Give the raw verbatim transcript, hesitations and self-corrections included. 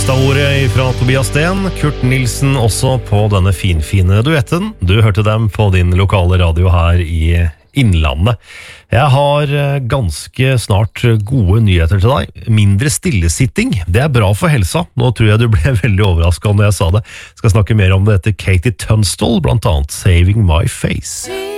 Lista-ordet fra Tobias Sten, Kurt Nilsen også på denne finfine duetten. Du hørte dem på din lokale radio her i Innlandet. Jeg har ganske snart gode nyheter til deg. Mindre stillesitting, det er bra for helsa. Nå tror jeg du ble veldig overrasket når jeg sa det. Jeg skal snakke mer om det etter Katie Tunstall, blant annet Saving My Face.